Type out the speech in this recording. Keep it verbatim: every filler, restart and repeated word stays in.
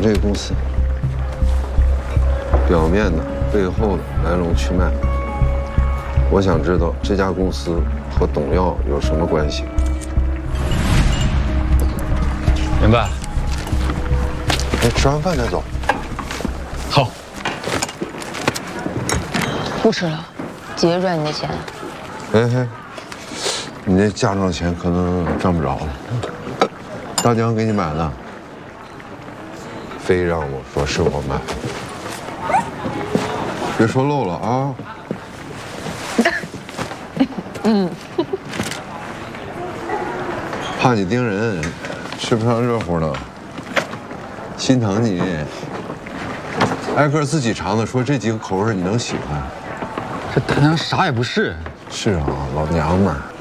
这个公司，表面的、背后的来龙去脉，我想知道这家公司和董耀有什么关系。 明白。 哎，吃完饭再走。 好。 不吃了，姐姐赚你的钱。 哎嘿，你这嫁妆钱可能赚不着了。大娘给你买的，非让我说是我买，别说漏了啊。嗯。怕你盯人，吃不上热乎的，心疼你。挨个自己尝的，说这几个口味你能喜欢。 这大娘啥也不是。 是啊，老娘们儿。